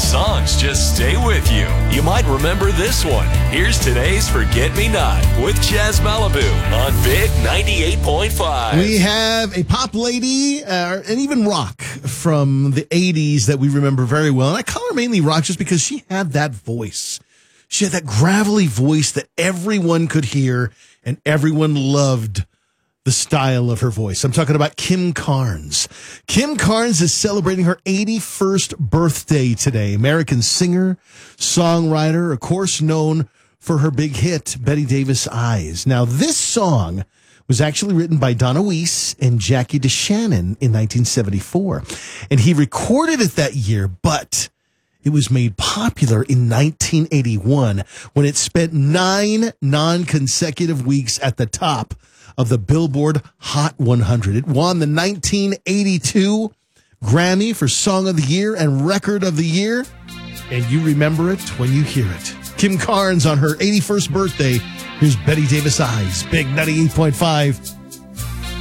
songs just stay with you. You might remember this one. Here's today's Forget Me Not with Chaz Malibu on Big 98.5. We have a pop lady and even rock from the 80s that we remember very well. And I call her mainly rock just because she had that voice. She had that gravelly voice that everyone could hear and everyone loved the style of her voice. I'm talking about Kim Carnes. Kim Carnes is celebrating her 81st birthday today. American singer, songwriter, of course known for her big hit, Betty Davis Eyes. Now, this song was actually written by Donna Weiss and Jackie DeShannon in 1974. And he recorded it that year, but it was made popular in 1981 when it spent 9 non-consecutive weeks at the top of the Billboard Hot 100. It won the 1982 Grammy for Song of the Year and Record of the Year. And you remember it when you hear it. Kim Carnes on her 81st birthday. Here's Betty Davis Eyes, Big 98.5.